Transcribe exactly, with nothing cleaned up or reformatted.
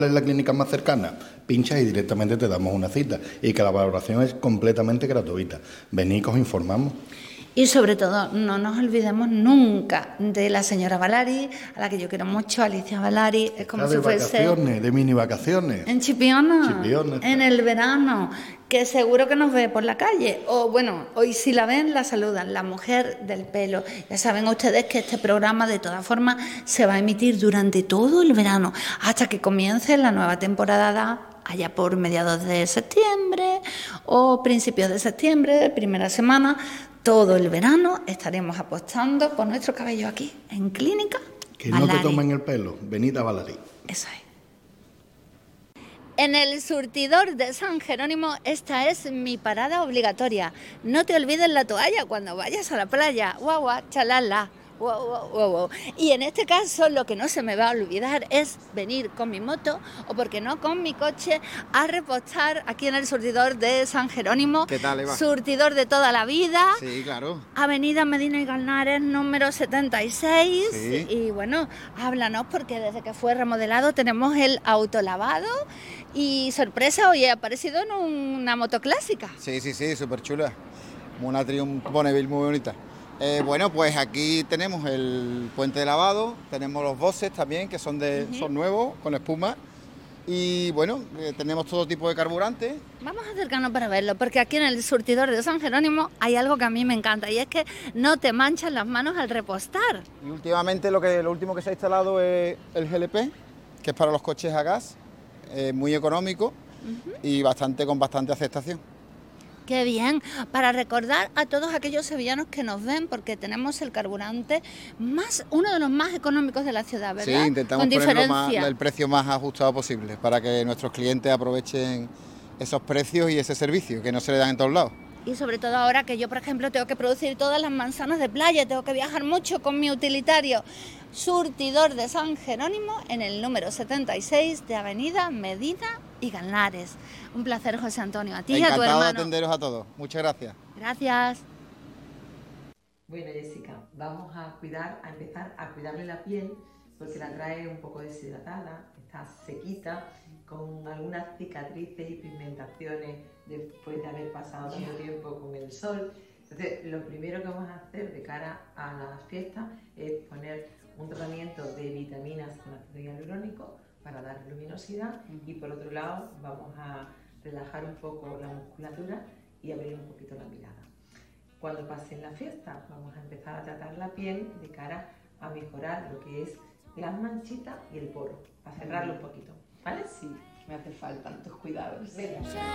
En la clínica más cercana, pinchas y directamente te damos una cita y que la valoración es completamente gratuita. Venid que os informamos. Y sobre todo, no nos olvidemos nunca de la señora Valari, a la que yo quiero mucho, Alicia Valari. Es como Está si de fuese... vacaciones, de mini vacaciones. En Chipiona, Chipiona está. en el verano, que seguro que nos ve por la calle. O bueno, hoy si la ven, la saludan, la mujer del pelo. Ya saben ustedes que este programa de todas formas se va a emitir durante todo el verano, hasta que comience la nueva temporada, allá por mediados de septiembre o principios de septiembre, primera semana. Todo el verano estaremos apostando por nuestro cabello aquí, en Clínica Que Valari. no te tomen el pelo, venid a Valari. Eso es. En el surtidor de San Jerónimo, esta es mi parada obligatoria. No te olvides la toalla cuando vayas a la playa. Guau, guau, chalala. Wow, wow, wow, wow. Y en este caso lo que no se me va a olvidar es venir con mi moto o, por qué no, con mi coche a repostar aquí en el surtidor de San Jerónimo. ¿Qué tal, Eva? Surtidor de toda la vida. Sí, claro. Avenida Medina y Galnares, número setenta y seis. Sí. Y bueno, háblanos, porque desde que fue remodelado tenemos el autolavado y, sorpresa, hoy he aparecido en una moto clásica. Sí, sí, sí, súper chula. Una Triumph Bonneville muy bonita. Eh, bueno, pues aquí tenemos el puente de lavado, tenemos los bosses también, que son, de, uh-huh. son nuevos, con espuma. Y bueno, eh, tenemos todo tipo de carburante. Vamos a acercarnos para verlo, porque aquí en el surtidor de San Jerónimo hay algo que a mí me encanta, y es que no te manchan las manos al repostar. Y últimamente lo, que, lo último que se ha instalado es el G L P, que es para los coches a gas, eh, muy económico uh-huh. y bastante con bastante aceptación. ¡Qué bien! Para recordar a todos aquellos sevillanos que nos ven, porque tenemos el carburante más, uno de los más económicos de la ciudad, ¿verdad? Sí, intentamos ponerlo más, el precio más ajustado posible para que nuestros clientes aprovechen esos precios y ese servicio que no se le dan en todos lados. Y sobre todo ahora que yo, por ejemplo, tengo que producir todas las manzanas de playa, tengo que viajar mucho con mi utilitario. Surtidor de San Jerónimo en el número setenta y seis de Avenida Medina y Galnares. Un placer, José Antonio, a ti y a tu hermano. Encantado de atenderos a todos. Muchas gracias. Gracias. Bueno, Jessica, vamos a cuidar, a empezar a cuidarle la piel porque la trae un poco deshidratada, está sequita, con algunas cicatrices y pigmentaciones después de haber pasado tanto tiempo con el sol. Entonces, lo primero que vamos a hacer de cara a las fiestas es poner un tratamiento de vitaminas con ácido hialurónico para dar luminosidad y, por otro lado, vamos a relajar un poco la musculatura y abrir un poquito la mirada. Cuando pasen las fiestas, vamos a empezar a tratar la piel de cara a mejorar lo que es las manchitas y el poro, a cerrarlo un poquito, ¿vale? Sí, me hace falta tantos cuidados. Venga.